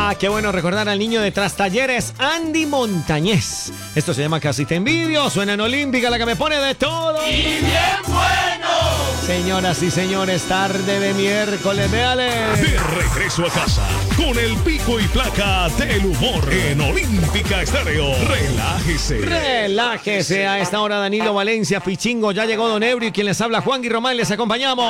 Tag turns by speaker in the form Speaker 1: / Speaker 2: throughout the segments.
Speaker 1: Ah, qué bueno recordar al niño de Trastalleres, Andy Montañez. Esto se llama Casi te envidio, suena en Olímpica, la que me pone de todo.
Speaker 2: ¡Y bien bueno!
Speaker 1: Señoras y señores, tarde de miércoles, véale.
Speaker 3: De regreso a casa, con el pico y placa del humor en Olímpica Estéreo. Relájese.
Speaker 1: Relájese a esta hora, Danilo Valencia, Pichingo, ya llegó Don Ebrio y quien les habla, Juan Román, les acompañamos.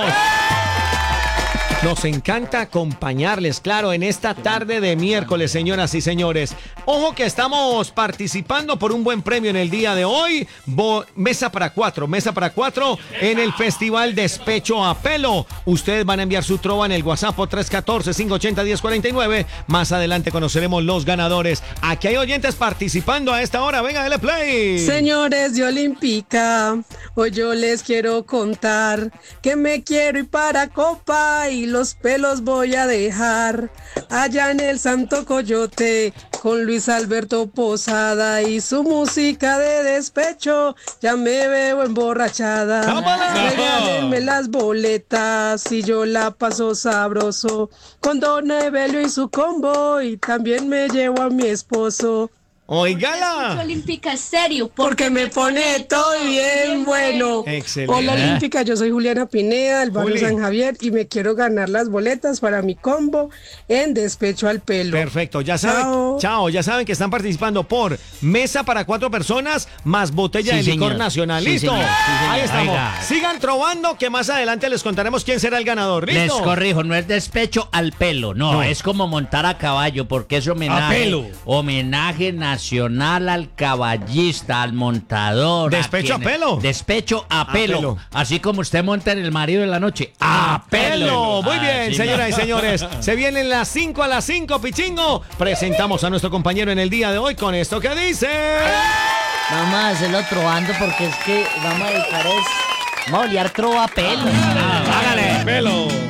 Speaker 1: Nos encanta acompañarles, claro, en esta tarde de miércoles, señoras y señores. Ojo que estamos participando por un buen premio en el día de hoy. Mesa para cuatro en el Festival Despecho a Pelo. Ustedes van a enviar su trova en el WhatsApp 314-580-1049. Más adelante conoceremos los ganadores. Aquí hay oyentes participando a esta hora. Venga, dele play.
Speaker 4: Señores de Olímpica, hoy yo les quiero contar que me quiero ir para Copa y los pelos voy a dejar allá en el Santo Coyote con Luis Alberto Posada y su música de despecho. Ya me veo emborrachada. Regálenme las boletas y yo la paso sabroso con Don Evelio y su combo y también me llevo a mi esposo.
Speaker 1: ¡Oígala!
Speaker 5: Olímpica serio,
Speaker 4: Porque me pone todo bien bueno.
Speaker 1: Excelente.
Speaker 4: Hola Olímpica, yo soy Juliana Pineda del barrio
Speaker 1: Juli.
Speaker 4: San Javier y me quiero ganar las boletas para mi combo en Despecho al Pelo.
Speaker 1: Perfecto, ya saben, ya saben que están participando por mesa para 4 personas más botella
Speaker 6: Sí,
Speaker 1: de licor
Speaker 6: señor.
Speaker 1: nacional.
Speaker 6: Sí,
Speaker 1: ¿Listo?
Speaker 6: señor. Sí, señor.
Speaker 1: Ahí estamos.
Speaker 6: Oiga.
Speaker 1: Sigan trovando que más adelante les contaremos quién será el ganador.
Speaker 6: Les
Speaker 1: ¿Listo?
Speaker 6: corrijo, no es despecho al pelo, no, es como montar a caballo, porque es homenaje nacional al caballista, al montador.
Speaker 1: Despecho a pelo.
Speaker 6: Despecho a pelo. Así como usted monta en el marido de la noche. ¡A pelo!
Speaker 1: Muy bien,
Speaker 6: Así
Speaker 1: señoras y
Speaker 6: no.
Speaker 1: señores. Se vienen las 5 a las 5, Pichingo. Presentamos a nuestro compañero en el día de hoy con esto que dice.
Speaker 7: Vamos a hacerlo trovando porque es que vamos a dedicar vamos a olear trova a pelo.
Speaker 1: Hágale. Pelo.